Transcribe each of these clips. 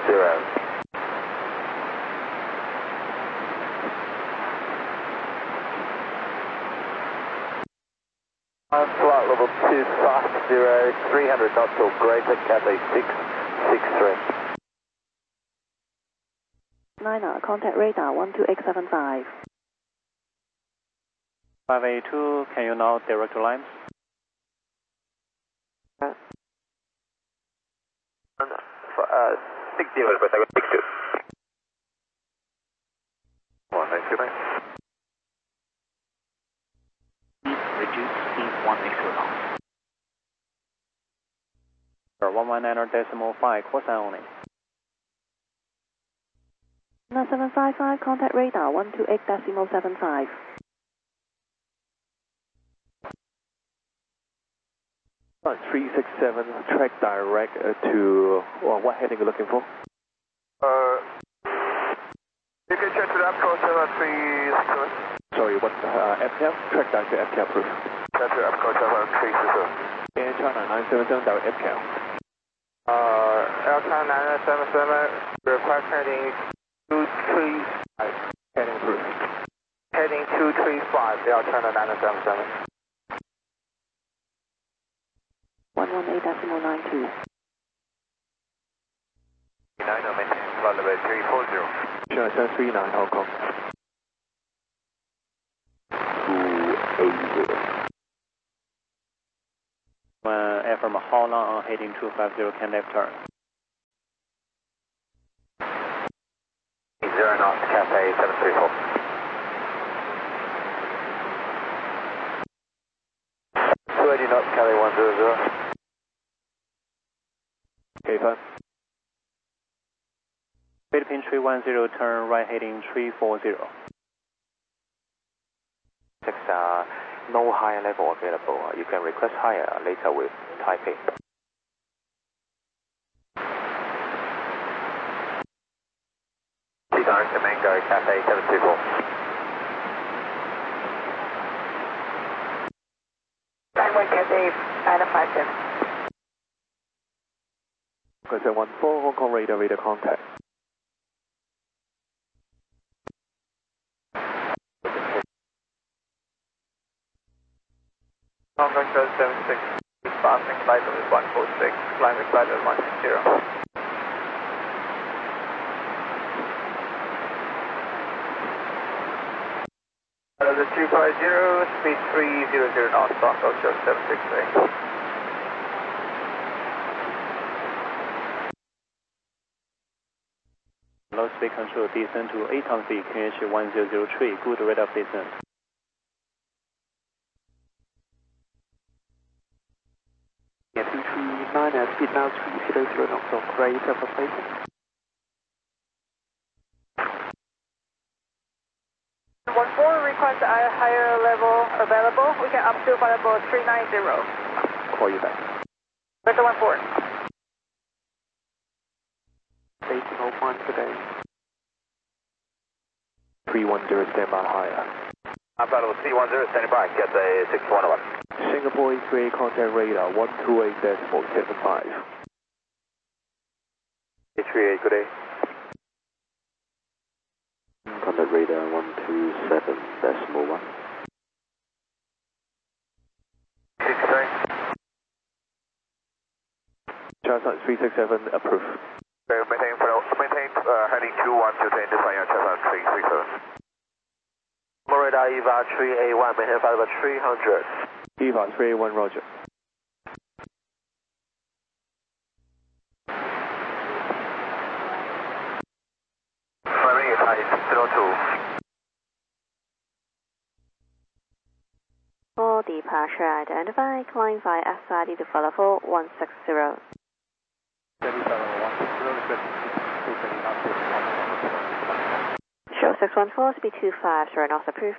Flight level 250, 300 knots or greater, Cathay 663. Niner, contact radar 12875. 582, can you now direct lines? Six zero, but I got 62. 1929. Reduce speed 160 knots. 119.5, call sign only. 755, contact radar 128.75. 367, track direct to, what heading are you looking for? You can check to the approach 367. Sorry, what, FCAP? Track direct to FCAP proof. Check to approach 367. Air China 977, direct FCAP. Air China 977, request heading 235. Heading proof. Heading 235, Air China 977. 118.92. 9, maintain flight level 340. China 739, Hong Kong. 280. Air from Holland on heading 250, can left turn. 0 knots, Cathay 734. 280 knots, Cathay 100. Okay, fine. Philippine 310, turn right heading 340. No higher level available. You can request higher later with Taipei. Direct to Mango, Cathay 724. Runway Cathay 957. Okay, 14, Hong Kong radar contact. Hong Kong 776, passing flight level 146, climbing flight level 160. The 250, speed 300 knots, Bronco show 763. Low speed control, descend to 8 on feet, KH 1003, good rate of descent. Yeah, 239, speed now 300 knots or greater for placement. 14, request a higher level available. We can up to flight level 390. Call you back. Vector 14. 1801 today. 310, standby higher. Flight level 310, standing by, Cathay 6101. Singapore 38, contact radar 128.75. 838, good day. Contact radar 127.1. 63. China 367, approved. Maintain heading 21 to the China 337. Radar EVA 3A1, maintain flight level 300. EVA 381, roger. Flying height 02. For departure, identify, climb via SID to follow for 160. Show 614, speed 25, sorry, not approved.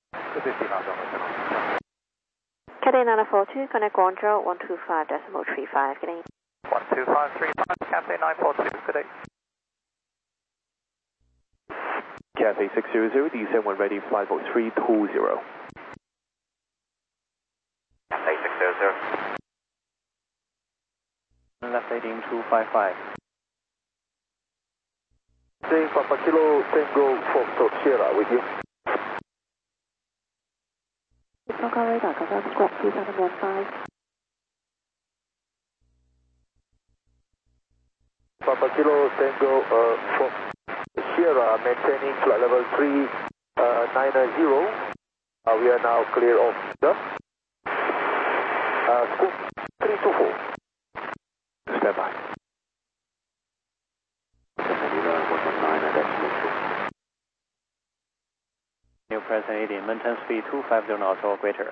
Cathay 942, connect Guangzhou 125.35, good day. 12535, Cathay 942, good day. Cathay 600, descend when ready, flight boat 320. Cathay 600. Left heading 255. Taxi, Papa Kilo Tango Foxtrot Sierra with you. Focal radar, confirm squawk 2715. Papa Kilo Tango Fox Sierra, maintaining flight level 390. We are now clear of the scope 324. Stand by. New present 80, maintain speed 250 knots or greater.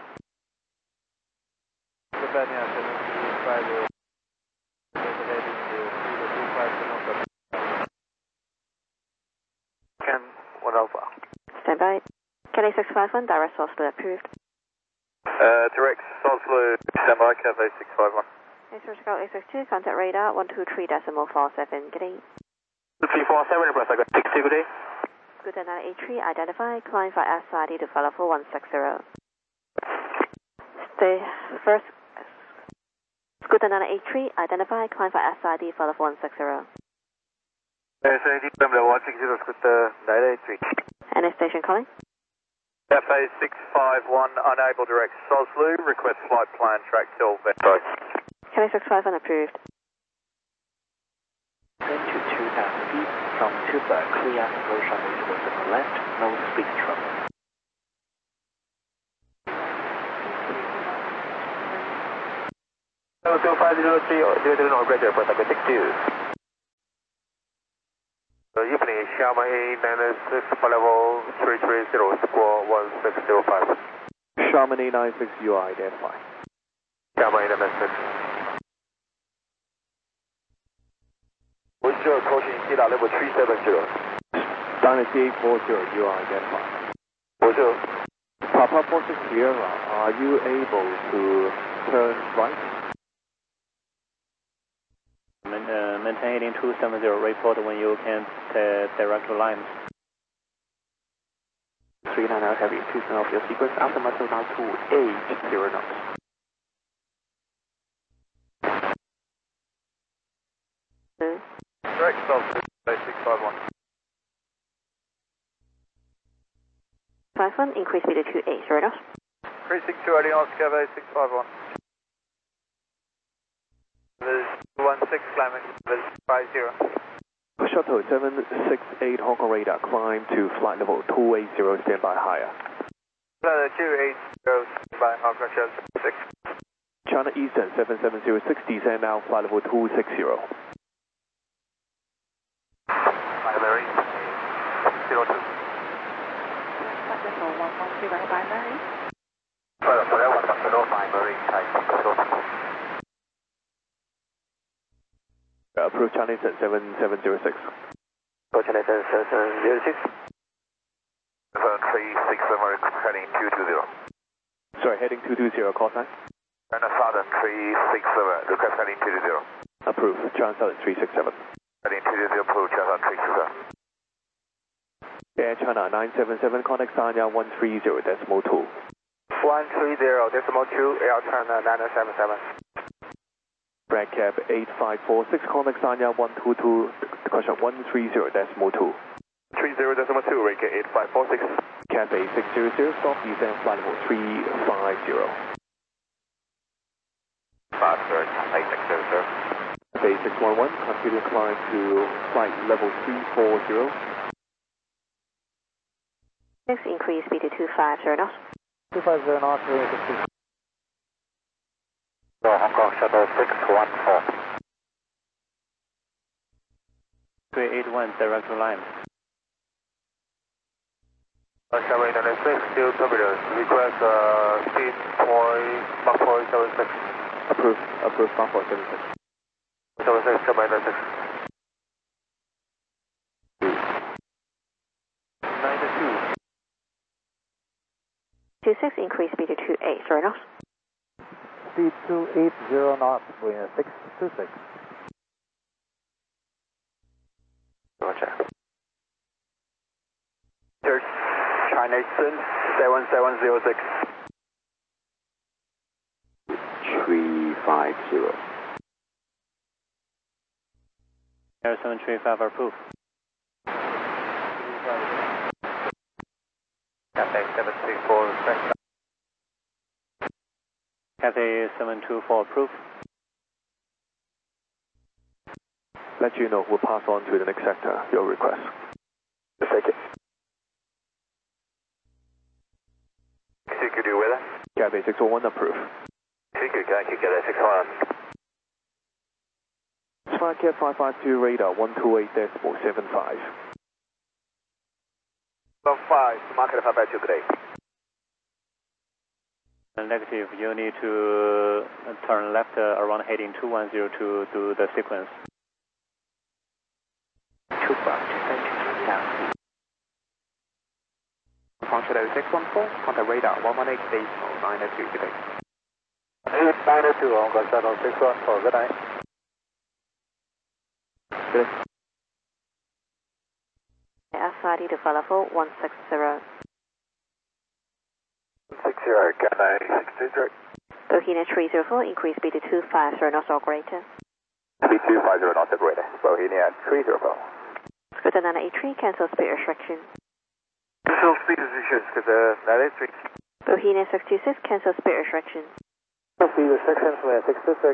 Slovenia 735, heading to 250 knots. Can 1 Alpha. Stand by. Cathay 651, direct Oslo approved. Direct Oslo, stand by, Cathay 651. Surgical 862, contact radar 123.47, good day. 2347, press, I got 60, good day. Scooter 983, identify, climb for SID to follow for 160. Stay first. Scooter 983, identify, climb for SID, follow for 160. SID, 160, Scooter 983. Any station calling? FA 651, unable direct Oslo, request flight plan track till Vento. Cathay 651 approved. Turn to 2,000 feet from Tuba, clear approach on visible to the left, no speed trouble. So 2503, no greater, press, I got 62. Evening, Xiaomi 996 for level 330, square 1605. Xiaomi 96 UI, identify. Xiaomi 996. Roger, caution, Sierra level 370. Dynasty 840 UI, identify. Roger. Papa 46 Sierra, are you able to turn right? Maintain heading 270, report when you can direct to lines. 390 heavy, 2 of your sequence, azimuth now 280 knots. Direct Oslo, 651. 51, increase speed to 280 knots. 362, heading Oscar, 651. There's 16 climbing, there's 50. Shuttle 768 Hong Kong radar, climb to flight level 280, standby higher. 280, standby Hong Kong, Shell 6. China Eastern 77060, descend now flight level 260. Primary, 02. Flight level 110 primary. Primary, type. Approach China Eastern 7706. Approach China Eastern 7706. 367, heading 220. Sorry, heading 220, call sign. China Southern 367, request heading 220. Approved, China Southern 367. Heading 220, approach China 367. Air China 977, contact Sanya 130.2. 130.2, Air China 977. Brad Cab 8546, contact Sanya 122, question 130.2. 30.2, Rake 8546. Cathay 600, stop descend flight level 350. Faster, Cathay 600. Cathay 611, continue climb to flight level 340. 6, increase speed to 250 knots. 250 knots, Hong Kong Shuttle 614. 381, direct to line. Xiaomi 96, still turbulence. Request speed Mach 476. Approved Mach 476. 76, Xiaomi 96. 92. 26, increase speed to 280 knots. Speed 280 knots, Wind 626. Roger. There's China Eastern 7706. 350. Air 735 approved. Cathay 734, request. Cathay 724, approved. Let you know, we'll pass on to the next sector, your request. Take it. CQD weather. Cathay 601, approved. CQ, Cathay 601. Spark 552 radar 128.75. 5, market 552, good day. Negative, you need to turn left around heading 2102 to do the sequence. 2 bar, down. Contact 614, contact radar 118.902 today. 902, on got shuttle 614, good night. Good. Alpha to follow 160. 60, Cathay 623. Bohina 304, increase speed to 250 knots or greater. Speed 250 knots or greater. Bohemia 304. Scooter 983, cancel speed restriction. Cancel speed restrictions, Scooter 983. Bohina 626, cancel speed restriction. Speed restrictions, 626.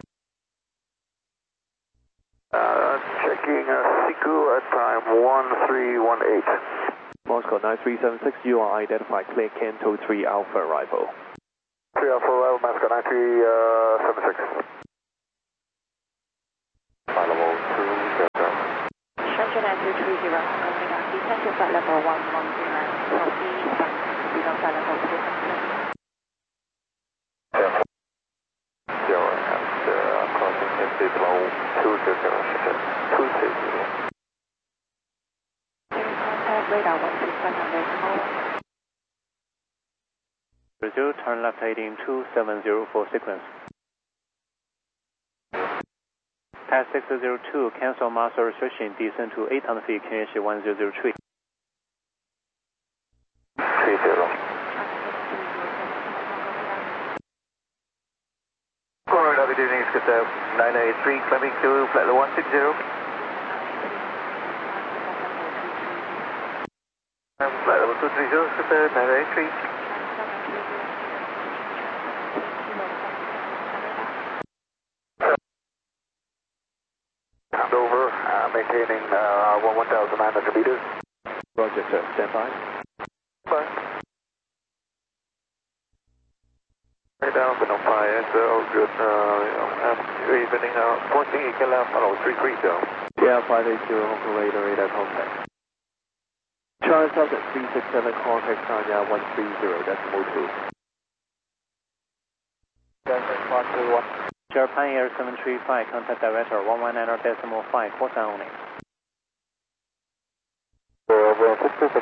Checking Siku at time 1318. Moscow 9376, you are identified clear Canto 3 Alpha arrival. 3 Alpha arrival, Moscow 9376. Flight level 200. Shenzhen 9330, descend to flight level 1109, southeast, below flight level 200. And crossing speed below 200, Shenzhen 230. Radar 12500, over. Brazil, turn left heading 2700 for sequence. Pass 602, cancel master restriction, descend to 800 feet, QNH 1003. 30. Corridor, good evening, Scooter 983, climbing to flight level 160. Flight level 230, Scooter 983. Over, maintaining 1,900 meters. Roger, sir. Stand by. Bye. Right down, but no fire, so all good. Evening, pointing, you can follow 330. Yeah, 580 Hong Kong radar contact. Charlie Subject 367, contact Sanya 130, decimal 2. That's 121. Japan Air 735, contact director 119.5, call sign only. 626.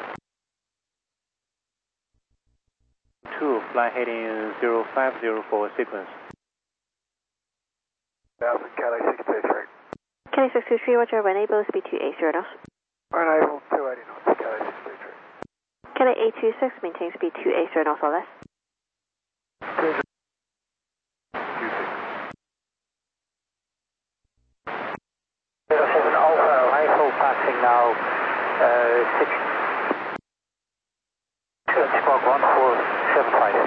2, fly heading 0504 sequence. That's Cathay 623. Cathay 623, roger, enable speed to 80 knots. Enable 280 knots, Cathay 623. Cathay 826, maintain speed to 80 knots or less. Passing now 6 squawk 1475.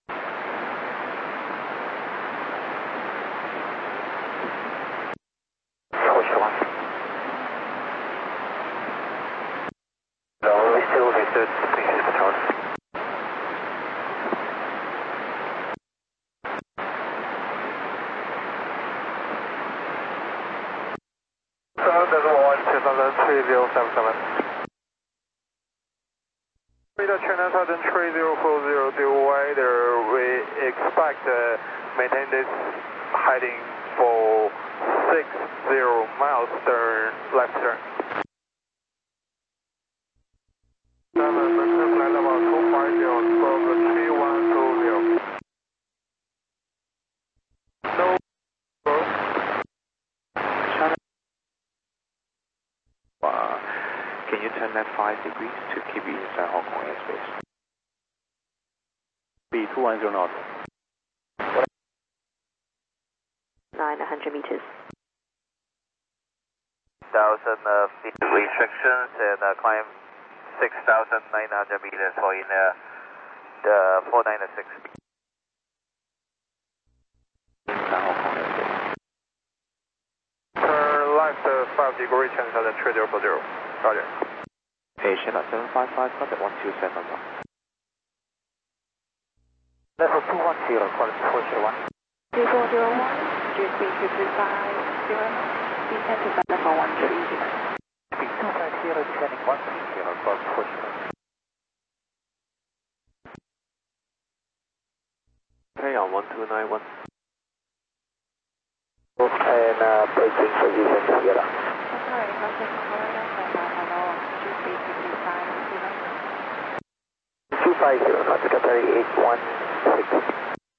Switch to 1. No, we still research the things for charge. Channel 3077. Radar China 3040 due wider, we expect maintain this heading for 60 miles turn, left turn. Flight level 250, stroke 3120. No. Can you turn that 5 degrees to keep you inside Hong Kong airspace? Speed 210 knots. 900 meters. 1,000 feet restrictions and climb 6,900 meters for in the 496. 3号空流。 Turn left 5 degree change at 3040. Roger. Asian at 755, contact 1271. Level 210, quality 401. 3401, GSP 2350, descend to flight level 130. Speed 250, descending 130, quality 401. Okay, on 1291. And braking position together. Sorry, Northwest Florida, hello, GSP 2550. 250, not Qatari 816.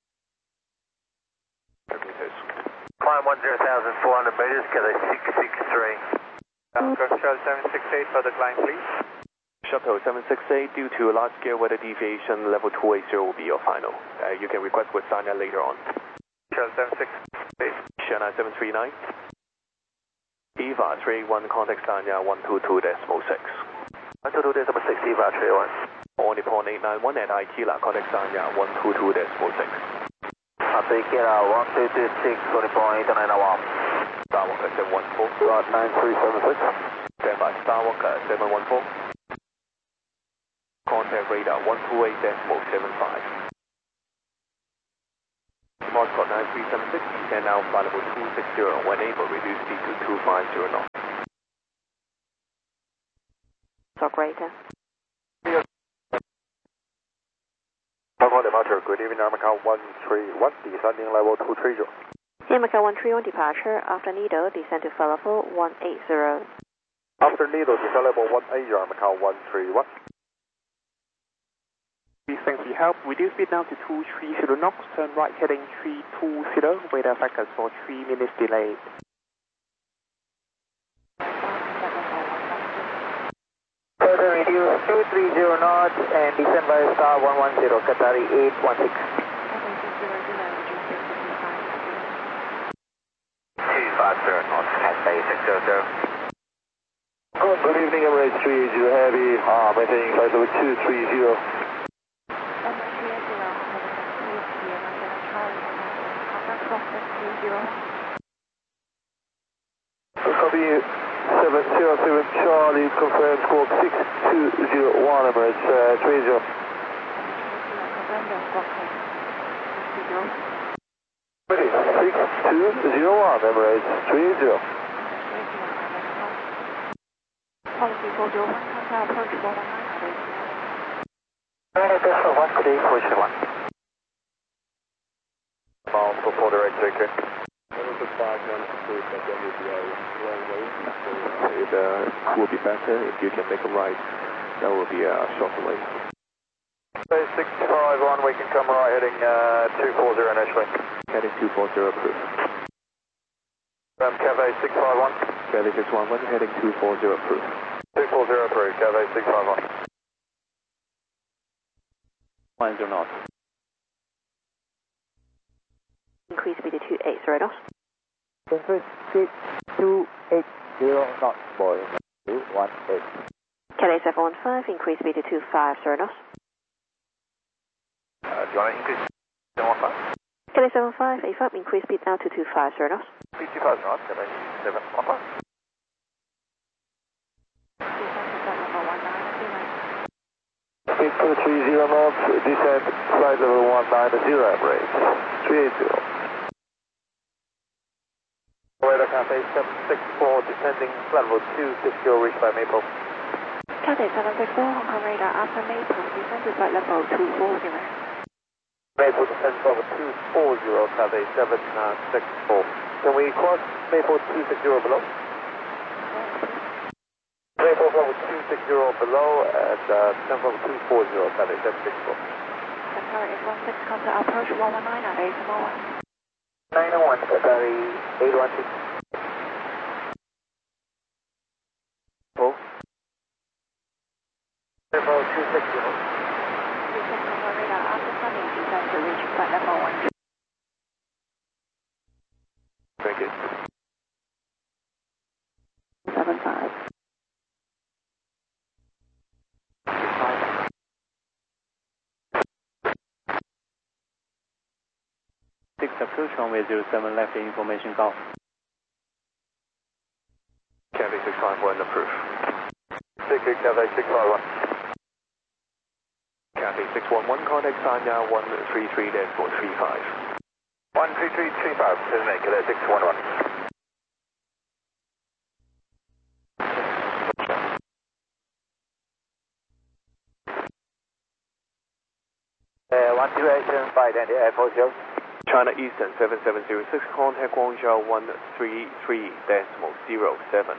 Climb 10,400 meters, Cathay 663. Shuttle 768 for the climb, please. Shuttle 768, due to a large-scale weather deviation, level 280 will be your final. You can request with Sanya later on. Shuttle 768. Shanghai 739. EVA 381, contact Sanya 122.6. 122.6, EVA 381. On Nippon 891 at Aikila, contact Sanya 122.6. Copy, get out 1226, 20.891. Starwalker 714. Lot 9376. Stand by Starwalker 714. Contact radar 128.75. Moscow 9376, descend now flight level 260, when able reduce speed to 250 knots. Greater. Bravo departure, good evening, Armacon 131, descending level 230. Yamaka 131 departure, after Nido, descend to flight level 180. After Nido, descend level 180, Armacon 131. Thanks for your help. Reduce speed now to 230 knots, turn right heading 320, radar factors for 3 minutes delay. Further reduce 230 knots and descend by star 110, Qatari 816. 250 knots, Cathay 600. Good evening, Emirates 380 Heavy, maintaining flight level 230. Copy 707 Charlie, confirm squawk 6201, Emirates 30. Ready, 6201, Emirates 30. Policy 401, contact approach 119. Decimal 1 today, 401. Miles for direct taker. It will be better if you can make a right. That will be a shorter way. 651, we can come right heading 240 initially. Heading 240 approved. Cathay 651. Cathay 611, heading 240 approved. 240 approved, Cathay 651. 10 knots. Increase speed to 280 knots. 280 knots, boy. 218. Cathay 715, increase speed to 250 knots. Do you want to increase 715? Cathay 75, A5, increase speed now to 250 knots. 250 knots, Cathay 715. Speed 230 knots, descend flight level 190, Emirates 380. Radar Cathay 764, descending flight level 260, reached by Maple. Cathay 764, Hong Kong radar after Maple, descend to flight level 240. Maple descend level 240, Cathay 764. Can we cross Maple 260 below? Maple level 260 below and descend level 240, Cathay 764. Qatar 816, contact approach 119 at 801. 901, Qatari 816. Oh. Maple 260. Descend Hong Kong radar after Sunday, descend to reach flight level 1. Thank you. 75. approach runway 07 left information go. Cathay 651 approved. Cathay 651. Cathay 611, contact Sanya 133-435. 13335, this is Cathay 611. One two eight seven five, and the airport show. China Eastern 7706, contact Guangzhou 133.07.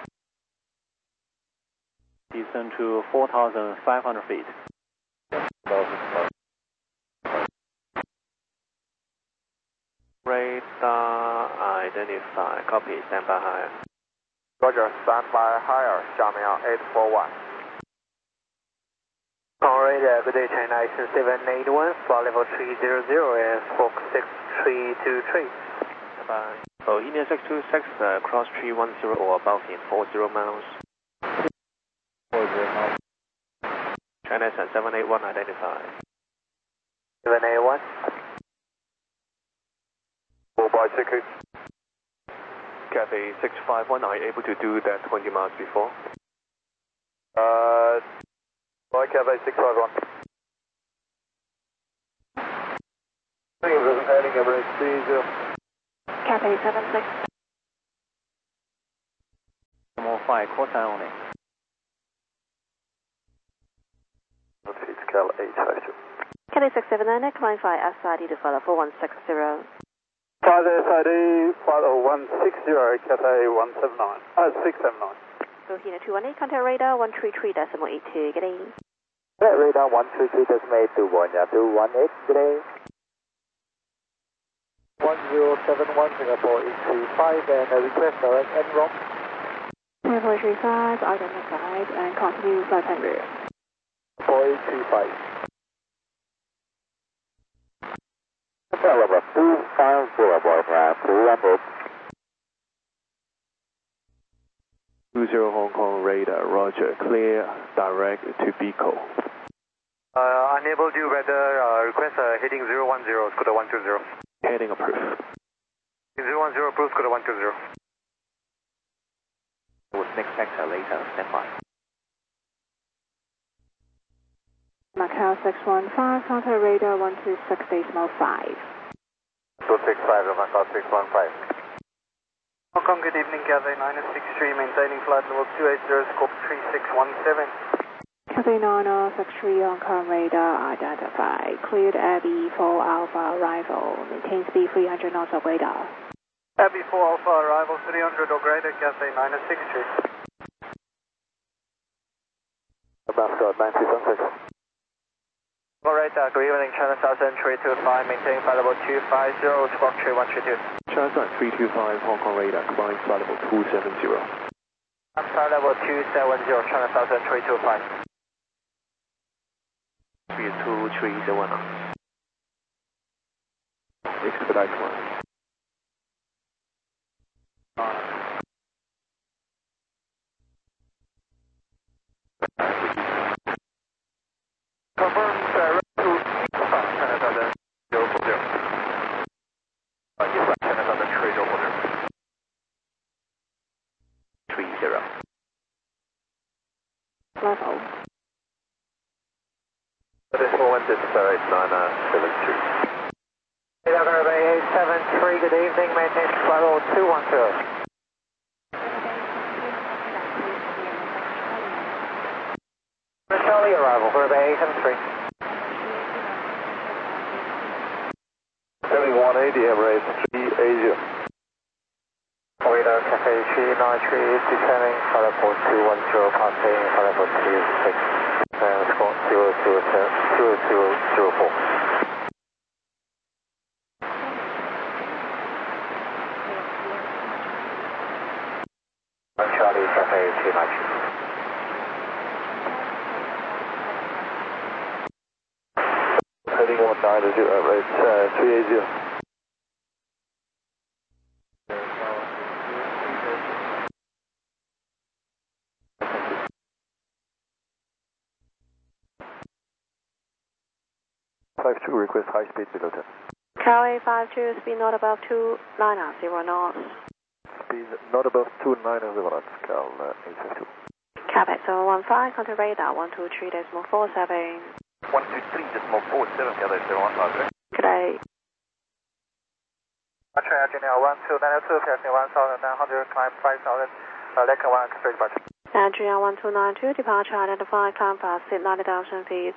Descend to 4,500 feet. Radar identify, copy, stand by higher. Roger, stand by higher, Xiaomiao 841. Radar, good day, China Eastern 781, flight level 300 and Fox 6323. Bye. Oh, India 626, cross 310 or above in 40 miles. 40 miles. China Eastern 781, identify. 781. Mobile ticket. Cathay 651, are you able to do that 20 miles before? Cathay 651. Heading Emirates 30. Cathay 76. 5, call sign only. It's Cal 852. Cathay 679, climb 5 SID to follow 4160. Cathay SID, follow 160, Cathay 179. 679. Rohina 218, contact radar 133.82, good day. Radar 133.81, yeah, 218, good day. 1071 Singapore 835 and request direct en route. Singapore 35, identified and continue flight time route. 4835. Level 250, boyfriend, 20 Hong Kong radar, roger, clear, direct to Biko. Unable to weather, request heading 010, Scooter 120. Heading approved. 010 approved, Scooter 120. With next sector later, stand by. Macau 615, contact radar 126.5. 265, Macau 615. Hong Kong, good evening, Cathay 963, maintaining flight level 280, scope 3617. Cathay 9063, Hong Kong radar identified. Cleared Abbey 4 Alpha arrival. Maintain speed 300 knots of radar. Abbey 4 Alpha arrival 300 or greater, Cathay 963. Mascot 926. Alright, good evening, China Southern 325, maintain flight level 250, squawk 3132. China Southern 325, Hong Kong radar, combined flight level 270. Flight level 270, China Southern 325. 32301. Expedite one. Confirm, route to China Southern 040. Yes, China Southern 340. 30. Level. This moment is 973. Delaware Bay 873, good evening, maintain flight level 210. Charlie arrival, Bay 873. 7180, Emirates 380. Radar Cafe 393, descending, flight level 210, passing, flight level 26. Squawk 0004. Charlie Cafe 393. Heading 190, Emirates 380. Five two, request high speed below 10. Cal A52, speed not above 290 knots. Speed not above 290 knots, Cal 852. Cap 715, contact radar 123.47. 123.47, Cal 715. Good day. Virginia 1292, passing 1900, climb 5000, Lincoln 1, straight departure. Adrian 1292, departure identified, climb fast, sit 90,000 feet.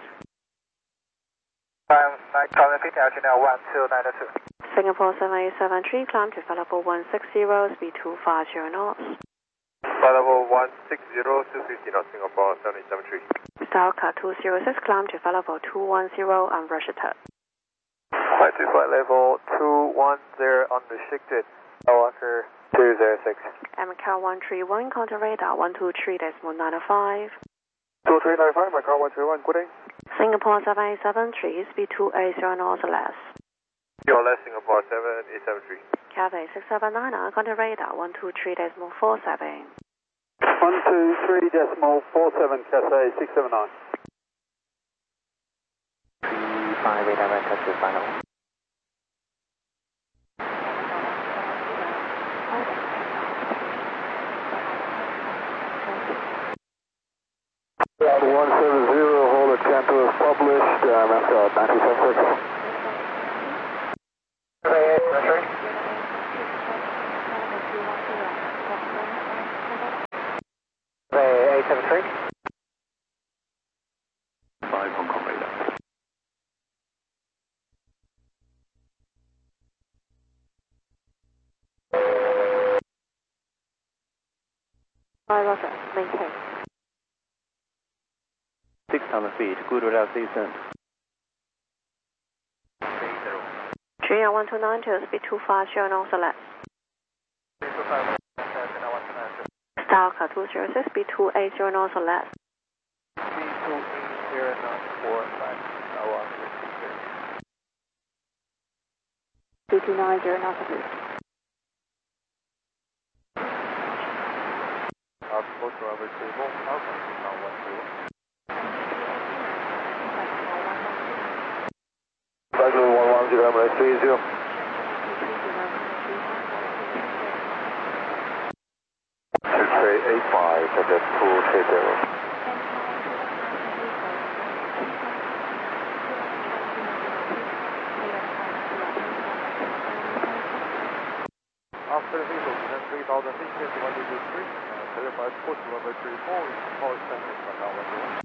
Climb 9000 feet, Virginia 1292. Singapore 7873, climb to flight level 160, speed 250 knots. Flight level 160, 250 knots, Singapore 7873. Stalker 206, climb to flight level 210, unrestricted. Flight to flight level 210, unrestricted, Skywalker 206. MCAL 131, contact radar 123.95. 2395, McCall 131, good day. Singapore 7873, speed 280 knots or less. You're less, Singapore 7873. Cathay 679, contact radar 123.47. 123.47, Cathay 679. 35 radar record to final. Route 170, hold at Canto is published, after 97 873. 5 Hong Kong radar. Roger, maintain. 6,000 feet, good without descent. Junior 1292, speed 250 knots or less. Stalker 206, speed 280 knots or less. 3280 knots for flight, Skywalker 290 knots of speed. Outpost Robert Table, Alpha, now 131. Flight level 110, 30. X-ray 85, subject 230. After the vehicle, descend 3,000 feet, 21 degrees 3, verify post number 34, call center, now 101.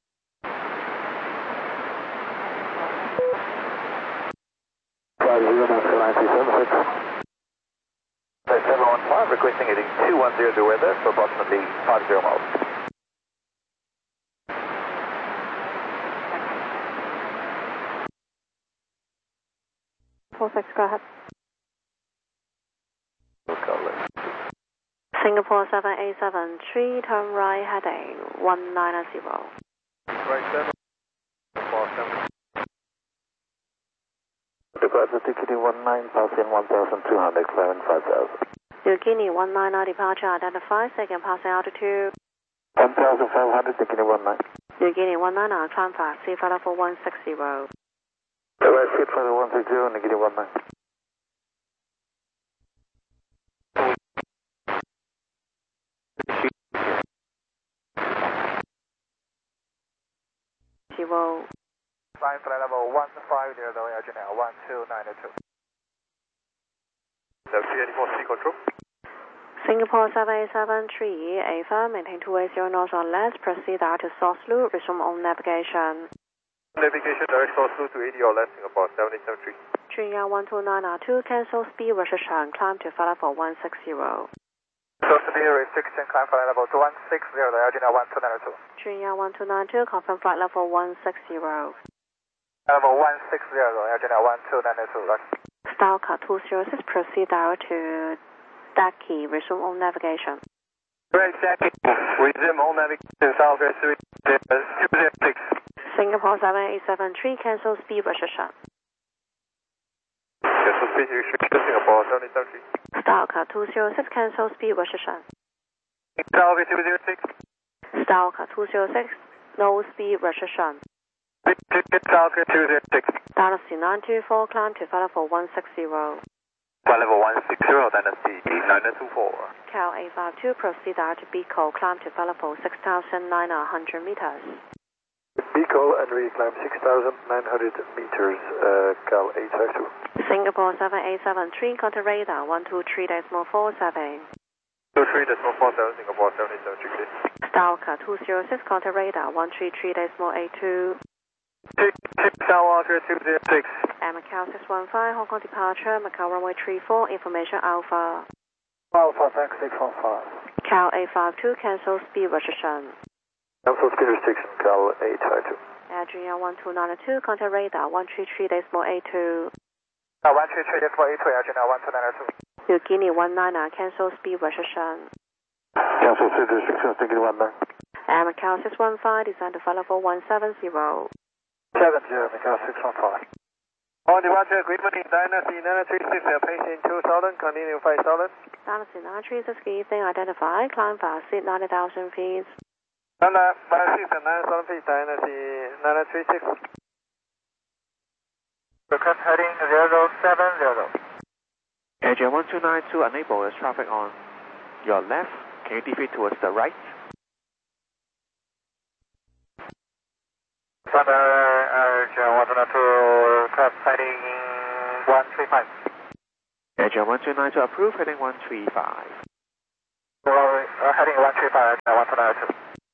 715, requesting heading 210 to weather for approximately 50 miles. Go ahead. Singapore 7873, turn right heading 190. Right 7, 47. Departure TQD 19, passing 1,200, climbing 5,000. New Guinea 199, departure identified, second passing altitude. 1,500, TQD 19. New Guinea 199, climb fast, see flight level 160. Right, seat for the 160, negative 19. Zero. Flying flight level 150, Virginia 1292. WC84 control. Singapore 7873, affirm, maintain 280 knots or less, proceed out to source loop, resume on navigation. Navigation direct source loop to 80 or less, Singapore 7873. Junior 129R2, cancel speed restriction, climb to flight level 160. Source speed restriction, climb flight level 160, Virginia 1292. Junior 1292, confirm flight level 160. Level 160, Virginia 1292, right. Stalker 206, proceed out to Daki, resume on navigation. Right, Daki, resume on navigation, Southwest 206. Singapore 7873, cancel speed restriction. Cancel speed restriction, Singapore 7873. Stalker 206, cancel speed restriction. Southwest 206. Stalker 206, no speed restriction. South 206. Dynasty 924, climb to flight level 160. Flight level 160, Dynasty 924. Cal A52, proceed direct to Beco, climb to flight level 6,900 meters. Beco and reclimb 6,900 meters, Cal 852. Singapore 7873, contact radar 123.47. 23.47, Singapore 7760. Stalker 206, contact radar 133.82. Stalker 206. And Macau 615, Hong Kong departure, Macau runway 34, information Alpha. Alpha, thanks 615. Cal A52, cancel speed restriction. Cancel speed restriction, Cal 852. Adrian 1292, contact radar 133.82. 133.82, Adrian 1292. New Guinea 19, cancel speed restriction. Cancel speed restriction, New Guinea 19. And Macau 615, descend to flight level 170. 70, Macau 615. On departure, good morning, Dynasty 936, pacing 2000, continue 5000. Dynasty 936, good evening, identify, climb fast, seat 90,000 feet. Thunder, 56 and 9000 feet, Dynasty 936. Request heading 070. Air 1292, enable the traffic on your left. Can you deviate towards the right? Thunder, Air 1292, request heading 135. Air 1292, approve, heading 135. Heading 135, 1292.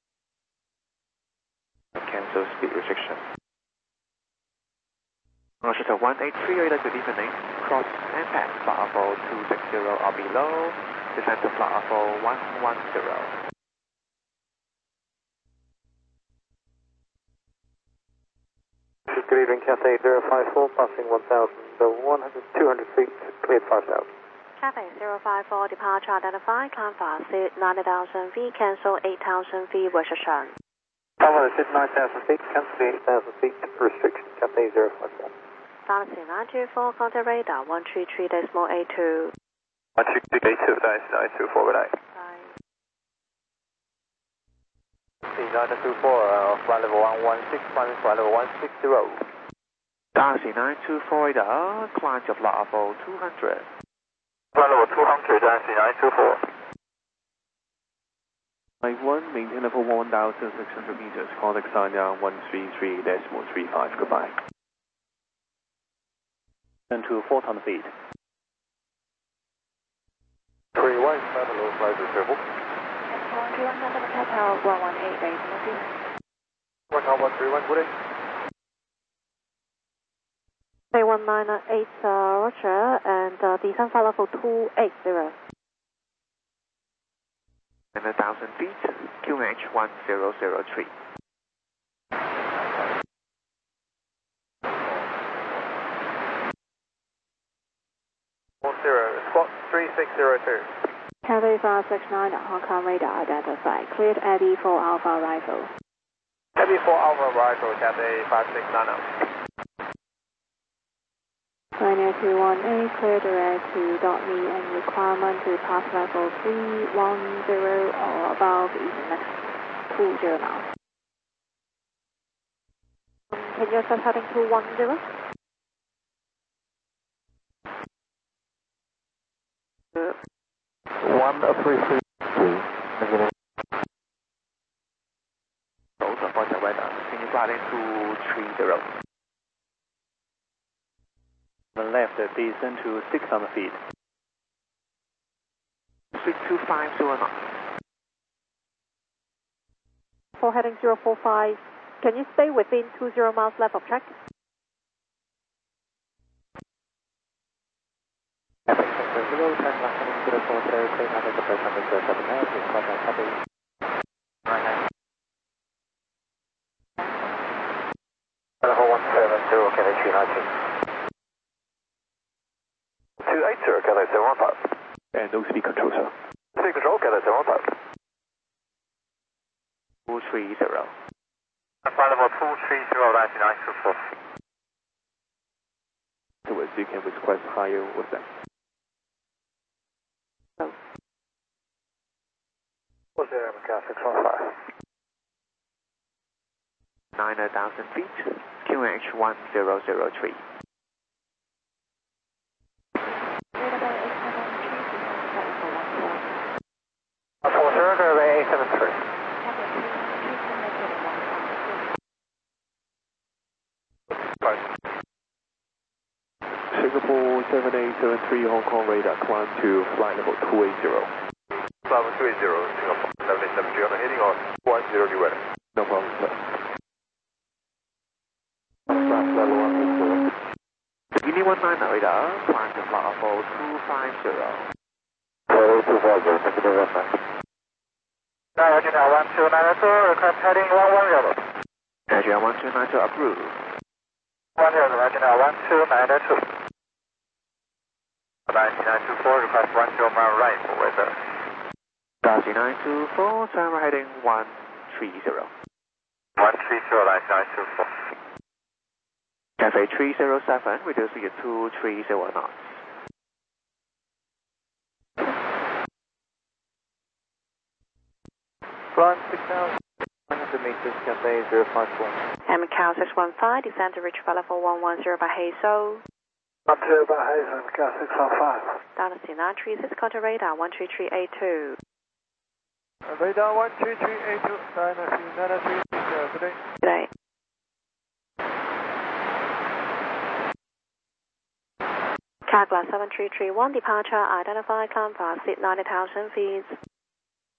Cancel speed restriction. Roger 183, radar, good evening. Cross and pass, flight level 260 or below. Descend to flight level 110. Good evening, Cathay 054, passing 200 feet, cleared fast out. Cathay 054, departure identified, climb fast, seat 90,000 feet, cancel 8,000 feet restriction. Tower, sit 9,000 feet, cancel the 8,000 feet restriction, Cathay 054. Dynasty 924, contact radar 133.82. 133.82, Dynasty 924, good night. Bye. 924, flight level 116, climbing flight level 160. Dynasty 924, radar, climb to flight level 200. Flight level 200, Dynasty 924. Flight 1, maintain level 1,600 meters, contact Sanya 133.35, goodbye. And to 4,000 feet. 31, low flight retrieval. 131, November Tower 118, base, Matthew. 131, good day. Bay 198, Roger, and descend flight level 280. And 1,000 feet, QNH 1003. Squawk 3602. Cathay 569 Hong Kong radar identified. Cleared Abbey 4 Alpha Rifle. Heavy 4 Alpha Rifle, Cathay 569. Pioneer 218, clear direct to .me and requirement to pass level 310 or above in the next 20 miles. Can you assess heading 210? One, 332. Both are for the weather. Can you fly into 30? On the left, descend to 600 feet. Speed 250 knots. For heading 045, can you stay within 20 miles left of track? Level 170, Cathay 390. 280, Cathay 715. And no speed control, sir. Speed control, Cathay 715. 230. Flight level 230, Dynasty 924. Towards you can request higher with them. What's there, Macau 615? 9,000 feet. QNH1003. Runway 873. Singapore 7873 Hong Kong radar, climb to flight level 280. Climb 280, Singapore 7873 on the heading on 10 due weather. No problem, sir. Flight level 160. Guinea 19 radar, climb to flight level 250. 250, thank you very much. Roger now 1292, request heading 110. Roger 1292 approved. 10, Roger now 1292. 9924, request 10 mile right for weather. 924, turn heading 130. 130, 9924. Cafe 307, reducing it to 30 knots. Front 6,000, 100 meters, Cafe 054. Macau 615, descend to reach flight level 110 by Hazel. 12 by Hazel, Macau 615. Down to C936, contact radar 13382. Radar 13382, 993, good day. Good day. Carglass 7331, departure, identify, climb fast, seat 90,000 feet.